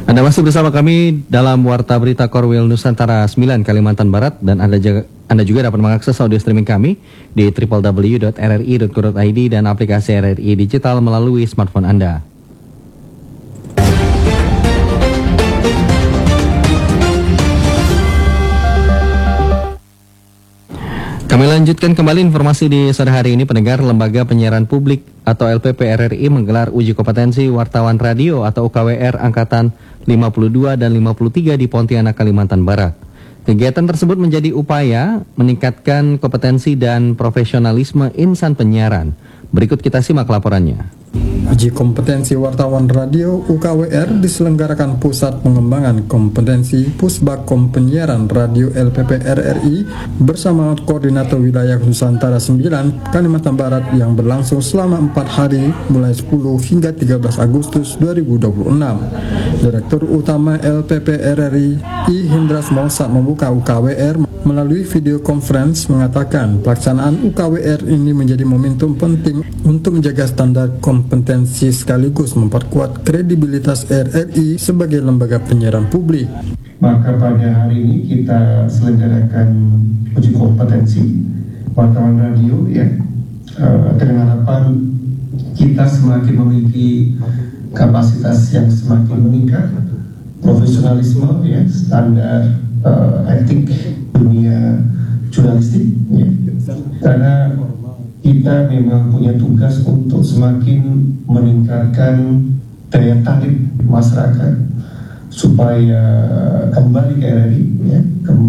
Anda masih bersama kami dalam Warta Berita Korwil Nusantara 9 Kalimantan Barat, dan Anda juga dapat mengakses audio streaming kami di www.rri.co.id dan aplikasi RRI Digital melalui smartphone Anda. Kami lanjutkan kembali informasi di sore hari ini. Pendengar, Lembaga Penyiaran Publik atau LPP RRI menggelar uji kompetensi wartawan radio atau UKWR angkatan 52 dan 53 di Pontianak, Kalimantan Barat. Kegiatan tersebut menjadi upaya meningkatkan kompetensi dan profesionalisme insan penyiaran. Berikut kita simak laporannya. Uji kompetensi wartawan radio UKWR diselenggarakan Pusat Pengembangan Kompetensi Pusbakom Penyiaran Radio LPP RRI bersama Koordinator Wilayah Nusantara 9 Kalimantan Barat yang berlangsung selama 4 hari mulai 10 hingga 13 Agustus 2026. Direktur Utama LPP RRI I Hindras Mosat membuka UKWR melalui video conference mengatakan pelaksanaan UKWR ini menjadi momentum penting untuk menjaga standar kompetensi sekaligus memperkuat kredibilitas RRI sebagai lembaga penyiaran publik. Maka pada hari ini kita selenggarakan uji kompetensi wartawan radio ya, dengan harapan kita semakin memiliki kapasitas yang semakin meningkat, profesionalisme ya, standar etik dunia jurnalistik ya. Karena kita memang punya tugas untuk semakin meningkatkan daya tarik masyarakat supaya kembali ke RRI ya,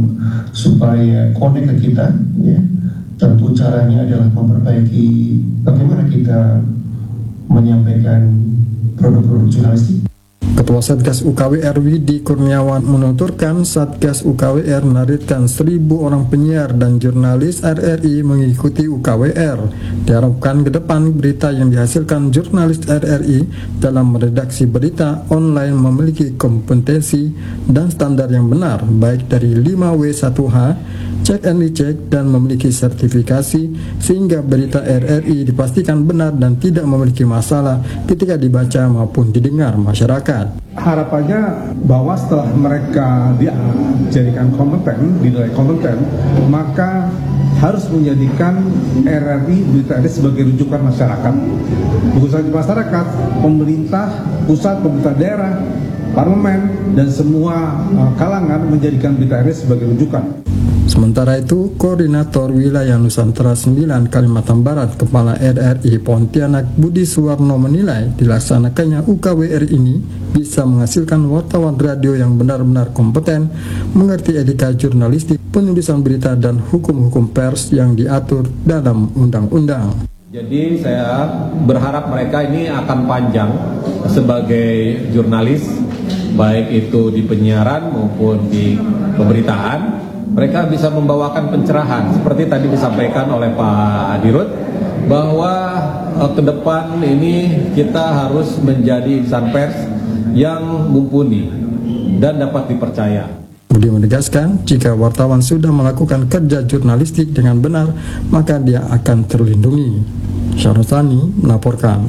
supaya connect ke kita ya. Tentu caranya adalah memperbaiki bagaimana kita menyampaikan produk-produk jurnalistik. Ketua Satgas UKWR Widi Kurniawan menuturkan Satgas UKWR menargetkan 1.000 orang penyiar dan jurnalis RRI mengikuti UKWR. Diharapkan ke depan berita yang dihasilkan jurnalis RRI dalam meredaksi berita online memiliki kompetensi dan standar yang benar, baik dari 5W1H, cek and recheck, dan memiliki sertifikasi sehingga berita RRI dipastikan benar dan tidak memiliki masalah ketika dibaca maupun didengar masyarakat. Harapannya bahwa setelah mereka dijadikan kompeten, dinilai kompeten, maka harus menjadikan RRI Berita RRI sebagai rujukan masyarakat. Bukan saja masyarakat, pemerintah pusat, pemerintah daerah, parlemen, dan semua kalangan menjadikan Berita RRI sebagai rujukan. Sementara itu, Koordinator Wilayah Nusantara 9 Kalimantan Barat Kepala RRI Pontianak Budi Suwarno menilai dilaksanakannya UKWR ini bisa menghasilkan wartawan radio yang benar-benar kompeten, mengerti etika jurnalistik, penulisan berita, dan hukum-hukum pers yang diatur dalam undang-undang. Jadi saya berharap mereka ini akan panjang sebagai jurnalis, baik itu di penyiaran maupun di pemberitaan. Mereka bisa membawakan pencerahan seperti tadi disampaikan oleh Pak Dirut, bahwa ke depan ini kita harus menjadi insan pers yang mumpuni dan dapat dipercaya. Budi menegaskan jika wartawan sudah melakukan kerja jurnalistik dengan benar, maka dia akan terlindungi. Syarosani melaporkan.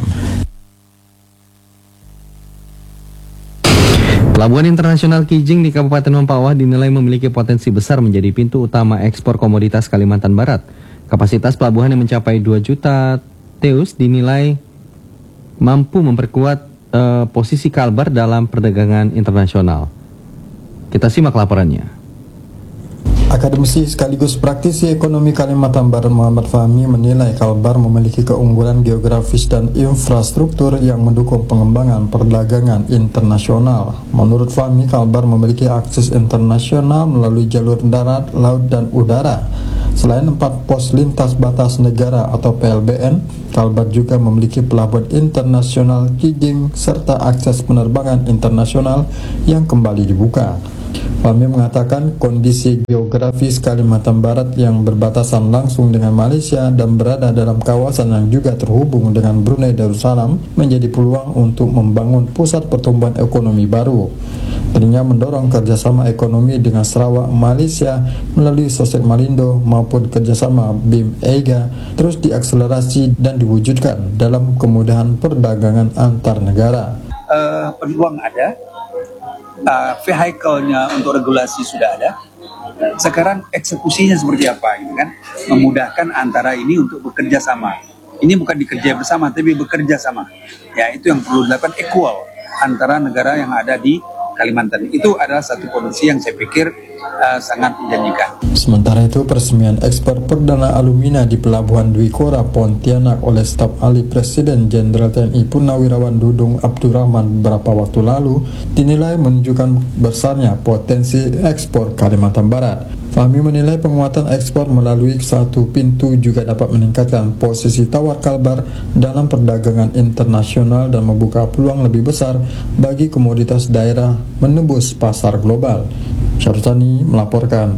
Pelabuhan Internasional Kijing di Kabupaten Mempawah dinilai memiliki potensi besar menjadi pintu utama ekspor komoditas Kalimantan Barat. Kapasitas pelabuhan yang mencapai 2 juta TEUs dinilai mampu memperkuat posisi Kalbar dalam perdagangan internasional. Kita simak laporannya. Akademisi sekaligus praktisi ekonomi Kalimantan Barat Muhammad Fahmi menilai Kalbar memiliki keunggulan geografis dan infrastruktur yang mendukung pengembangan perdagangan internasional. Menurut Fahmi, Kalbar memiliki akses internasional melalui jalur darat, laut, dan udara. Selain 4 pos lintas batas negara atau PLBN, Kalbar juga memiliki pelabuhan internasional Kijing serta akses penerbangan internasional yang kembali dibuka. Fahmi mengatakan kondisi geografis Kalimantan Barat yang berbatasan langsung dengan Malaysia dan berada dalam kawasan yang juga terhubung dengan Brunei Darussalam menjadi peluang untuk membangun pusat pertumbuhan ekonomi baru. Dirinya mendorong kerjasama ekonomi dengan Sarawak, Malaysia melalui Sosek Malindo maupun kerjasama BIM EIGA terus diakselerasi dan diwujudkan dalam kemudahan perdagangan antar negara. Peluang ada, vehicle-nya untuk regulasi sudah ada. Sekarang eksekusinya seperti apa gitu kan? Memudahkan antara ini untuk bekerja sama. Ini bukan dikerja bersama tapi bekerja sama. Ya, itu yang perlu dilakukan equal antara negara yang ada di Kalimantan. Itu adalah satu kondisi yang saya pikir sangat menjanjikan. Sementara itu, peresmian ekspor perdana alumina di Pelabuhan Dwi Kora, Pontianak oleh staf ahli Presiden Jenderal TNI Purnawirawan Dudung Abdurrahman beberapa waktu lalu dinilai menunjukkan besarnya potensi ekspor Kalimantan Barat. Fahmi menilai penguatan ekspor melalui satu pintu juga dapat meningkatkan posisi tawar Kalbar dalam perdagangan internasional dan membuka peluang lebih besar bagi komoditas daerah menembus pasar global. Syarutani melaporkan.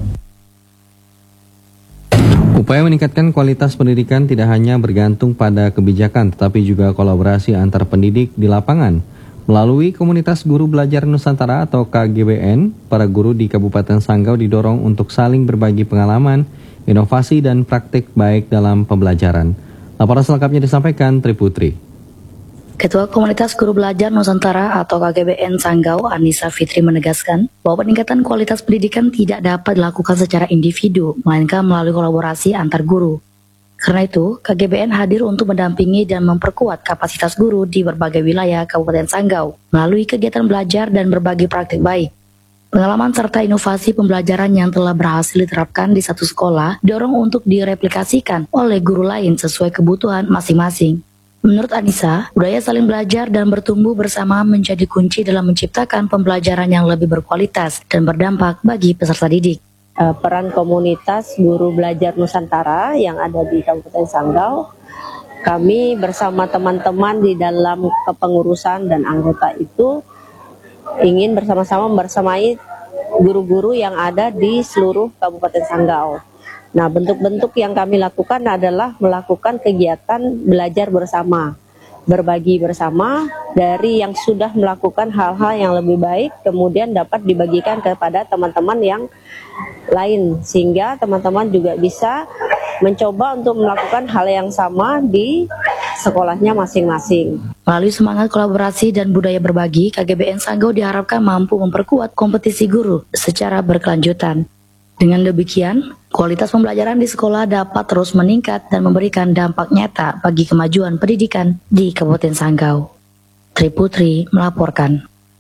Upaya meningkatkan kualitas pendidikan tidak hanya bergantung pada kebijakan, tetapi juga kolaborasi antar pendidik di lapangan. Melalui Komunitas Guru Belajar Nusantara atau KGBN, para guru di Kabupaten Sanggau didorong untuk saling berbagi pengalaman, inovasi, dan praktik baik dalam pembelajaran. Laporan selengkapnya disampaikan Tri Putri. Ketua Komunitas Guru Belajar Nusantara atau KGBN Sanggau, Anissa Fitri menegaskan bahwa peningkatan kualitas pendidikan tidak dapat dilakukan secara individu, melainkan melalui kolaborasi antar guru. Karena itu, KGBN hadir untuk mendampingi dan memperkuat kapasitas guru di berbagai wilayah Kabupaten Sanggau melalui kegiatan belajar dan berbagi praktik baik. Pengalaman serta inovasi pembelajaran yang telah berhasil diterapkan di satu sekolah dorong untuk direplikasikan oleh guru lain sesuai kebutuhan masing-masing. Menurut Anissa, budaya saling belajar dan bertumbuh bersama menjadi kunci dalam menciptakan pembelajaran yang lebih berkualitas dan berdampak bagi peserta didik. Peran komunitas guru belajar Nusantara yang ada di Kabupaten Sanggau, kami bersama teman-teman di dalam kepengurusan dan anggota itu ingin bersama-sama bersamai guru-guru yang ada di seluruh Kabupaten Sanggau. Nah, bentuk-bentuk yang kami lakukan adalah melakukan kegiatan belajar bersama, berbagi bersama dari yang sudah melakukan hal-hal yang lebih baik, kemudian dapat dibagikan kepada teman-teman yang lain, sehingga teman-teman juga bisa mencoba untuk melakukan hal yang sama di sekolahnya masing-masing. Melalui semangat kolaborasi dan budaya berbagi, KGBN Sanggau diharapkan mampu memperkuat kompetisi guru secara berkelanjutan. Dengan demikian, kualitas pembelajaran di sekolah dapat terus meningkat dan memberikan dampak nyata bagi kemajuan pendidikan di Kabupaten Sanggau. Tri Putri melaporkan.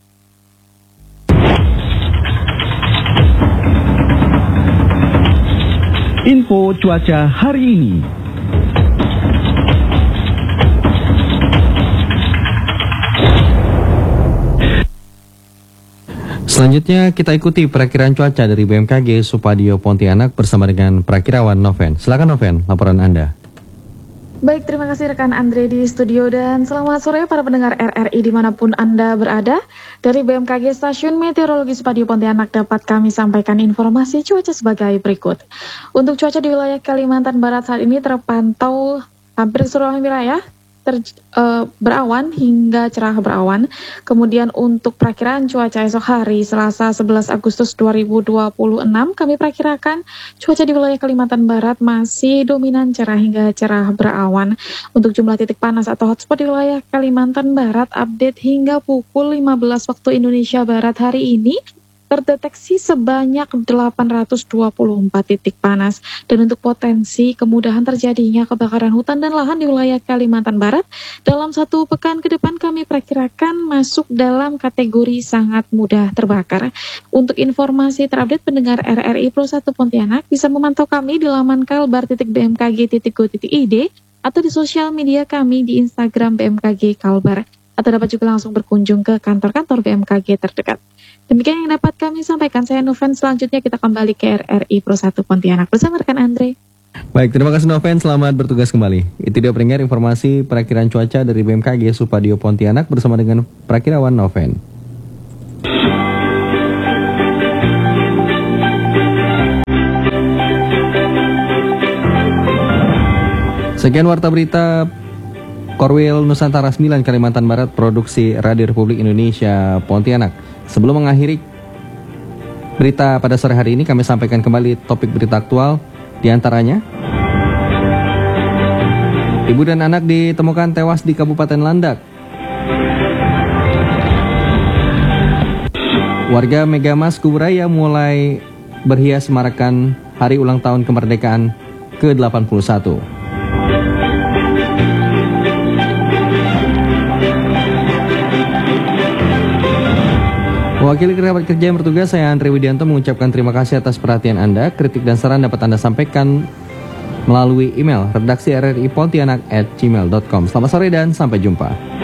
Info cuaca hari ini. Selanjutnya kita ikuti perakiraan cuaca dari BMKG Supadio Pontianak bersama dengan perakirawan Noven. Silakan Noven, laporan Anda. Baik, terima kasih rekan Andre di studio dan selamat sore para pendengar RRI dimanapun Anda berada. Dari BMKG Stasiun Meteorologi Supadio Pontianak dapat kami sampaikan informasi cuaca sebagai berikut. Untuk cuaca di wilayah Kalimantan Barat saat ini terpantau hampir seluruh wilayah berawan hingga cerah berawan. Kemudian untuk perakiraan cuaca esok hari Selasa 11 Agustus 2026 kami perakirakan cuaca di wilayah Kalimantan Barat masih dominan cerah hingga cerah berawan. Untuk jumlah titik panas atau hotspot di wilayah Kalimantan Barat update hingga pukul 15 waktu Indonesia Barat hari ini terdeteksi sebanyak 824 titik panas. Dan untuk potensi kemudahan terjadinya kebakaran hutan dan lahan di wilayah Kalimantan Barat dalam satu pekan ke depan kami perkirakan masuk dalam kategori sangat mudah terbakar. Untuk informasi terupdate pendengar RRI Pro 1 Pontianak bisa memantau kami di laman kalbar.bmkg.go.id atau di sosial media kami di Instagram BMKG Kalbar, atau dapat juga langsung berkunjung ke kantor-kantor BMKG terdekat. Demikian yang dapat kami sampaikan. Saya Noven, selanjutnya kita kembali ke RRI Pro 1 Pontianak bersama rekan Andre. Baik, terima kasih Noven, selamat bertugas kembali. Itu dia pendengar informasi perakiraan cuaca dari BMKG Supadio Pontianak bersama dengan perakirawan Noven. Sekian warta berita Korwil Nusantara 9 Kalimantan Barat, produksi Radio Republik Indonesia Pontianak. Sebelum mengakhiri berita pada sore hari ini, kami sampaikan kembali topik berita aktual. Di antaranya, ibu dan anak ditemukan tewas di Kabupaten Landak. Warga Megamas Kuburaya mulai berhias merayakan hari ulang tahun kemerdekaan ke-81. Wakil kerabat kerja yang bertugas, saya Andre Widianto mengucapkan terima kasih atas perhatian Anda. Kritik dan saran dapat Anda sampaikan melalui email redaksi rri pontianak@gmail.com. Selamat sore dan sampai jumpa.